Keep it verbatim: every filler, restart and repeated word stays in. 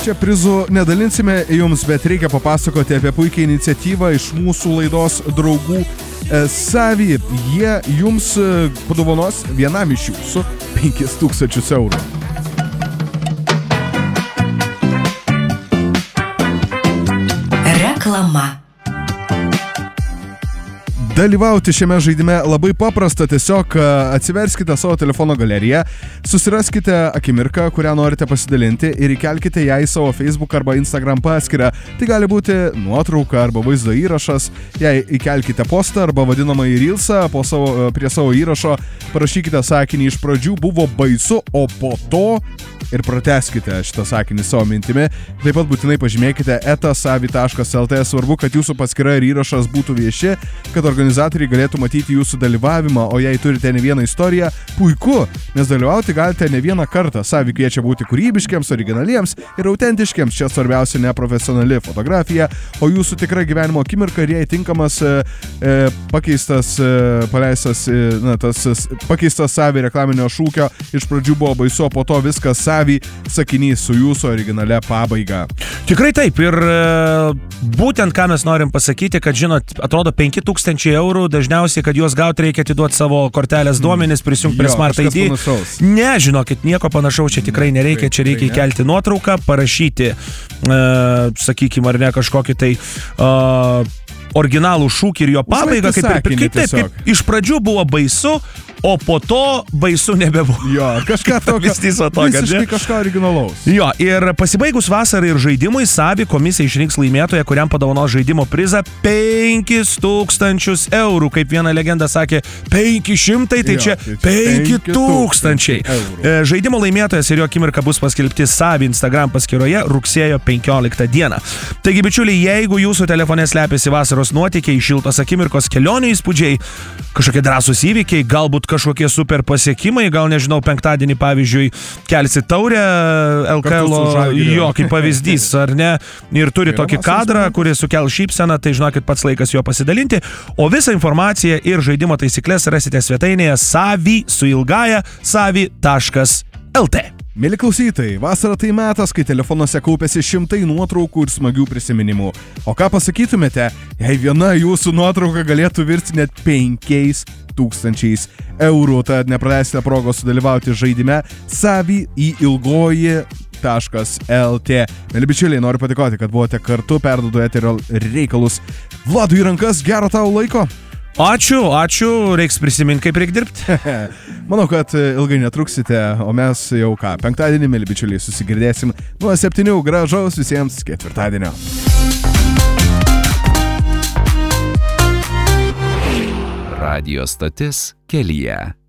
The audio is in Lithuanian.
Čia prizų nedalinsime jums, bet reikia papasakoti apie puikią iniciatyvą iš mūsų laidos draugų Savi. Jie jums padovanos vienam iš jūsų penkis tūkstančius eurų. Reklama. Dalyvauti šiame žaidime labai paprasta, tiesiog atsiverskite savo telefono galeriją, susiraskite akimirką, kurią norite pasidalinti ir įkelkite ją į savo Facebook arba Instagram paskyrą. Tai gali būti nuotrauka arba vaizdo įrašas, jei įkelkite postą arba vadinamąjį reelsą, po savo, prie savo įrašo parašykite sakinį iš pradžių buvo baisu, o po to ir pratęskite šitą sakinį savo mintimi. Taip pat būtinai pažymėkite eta savi taškas lt. Svarbu, kad jūsų paskyra ir įrašas būtų vieši, kad organizatoriai galėtų matyti jūsų dalyvavimą, o jei turite ne vieną istoriją, puiku, nes dalyvauti galite ne vieną kartą. Savi kviečia būti kūrybiškiams, originaliems ir autentiškiams. Čia svarbiausia neprofesionali fotografija, o jūsų tikra gyvenimo akimirka ir jei tinkamas e, pakeistas, e, paleistas, e, na, tas pakeistas Savi reklaminio šūkio. Iš pradžių buvo baisu, o po to viskas Savi sakinys su jūsų originalia pabaiga. Tikrai taip. Ir e, būtent ką mes norim pasakyti, kad žinot, atrodo penki tūkstančiai eurų, dažniausiai, kad juos gauti reikia atiduoti savo kortelės duomenis, prisijungti prie Jo, Smart I D. panašaus. Ne, žinokit, nieko panašaus čia tikrai nereikia, čia reikia įkelti nuotrauką, parašyti, e, sakykime, ar ne, kažkokį tai e, originalų šūkį ir jo pabaigą, kaip, sakinį, kaip, taip, kaip iš pradžių buvo baisu, o po to baisu nebebuvo. Jo, kažką tokio, visiškai kažką originalaus. Jo, ir pasibaigus vasarai ir žaidimui, Savi komisija išrinks laimėtoją, kuriam padovanos žaidimo prizą penkis tūkstančius eurų. Kaip viena legenda sakė, penki šimtai, tai Jo, čia tai penki penki tūkstančiai. eurų. Žaidimo laimėtojas ir jo akimirka bus paskelbti Savi Instagram paskyroje rugsėjo penkioliktą dieną. Taigi, bičiuliai, jeigu jūsų telefone slepiasi vasaros nuotykiai, šiltos akimirkos, kelionių įspūdžiai, kažkokie drąsūs įvykiai, galbūt kažkokie super pasiekimai, gal nežinau, penktadienį, pavyzdžiui, kelsi taurę L K L, jo, kaip pavyzdys, ar ne, ir turi tokį kadrą, kuris sukel šypseną, tai žinokit, pats laikas jo pasidalinti, o visą informaciją ir žaidimo taisyklės rasite svetainėje savi su ilgaja savi taškas lt. Mėly klausytojai, vasara tai metas, kai telefonuose kaupėsi šimtai nuotraukų ir smagių prisiminimų. O ką pasakytumėte, jei viena jūsų nuotrauka galėtų virsti net penkiais tūkstančiais eurų, tad nepraleisite progos sudalyvauti žaidime Savi į ilgoji taškas lt. Mėly bičiuliai, noriu padėkoti, kad buvote kartu, perduodu eterio reikalus Vladui į rankas, gero tau laiko. Ačiū, ačiū, reiks prisiminti, kaip reikia dirbti. Manau, kad ilgai netruksite, o mes jau ką, penktadienį, mėly bičiuliai, susigirdėsim nuo septynių. Gražaus visiems ketvirtadienio. Radio stotis kelyje.